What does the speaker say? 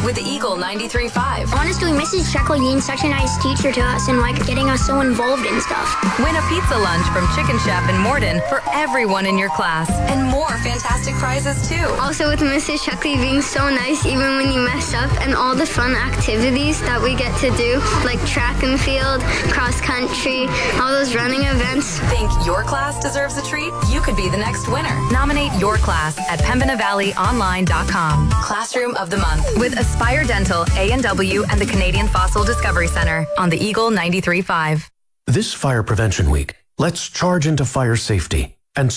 with the Eagle 93.5. Honestly, Mrs. Sheckledine, such a nice teacher to us and getting us so involved in stuff. Win a pizza lunch from Chicken Chef in Morden for everyone in your class. And more fantastic prizes too. Also with Mrs. Sheckley being so nice even when you mess up, and all the fun activities that we get to do, like track and field, cross country, all those running events. Think your class deserves a treat? You could be the next winner. Nominate your class at PembinaValleyOnline.com. Classroom of the Month with Aspire Dental, A&W, and the Canadian Fossil Discovery Center on the Eagle 93.5. This Fire Prevention Week, let's charge into fire safety.